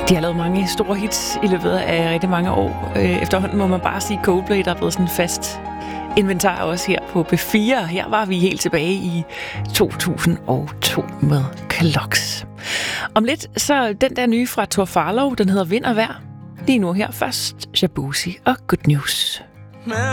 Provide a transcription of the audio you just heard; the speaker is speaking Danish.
De har lavet mange store hits i løbet af rigtig mange år. Efterhånden må man bare sige Coldplay, der er blevet sådan fast inventar også her på B4. Her var vi helt tilbage i 2002 med Clocks. Om lidt, så den der nye fra Tor Farlov, den hedder Vind og Vejr. Lige nu her først, Shabuzi og Good News.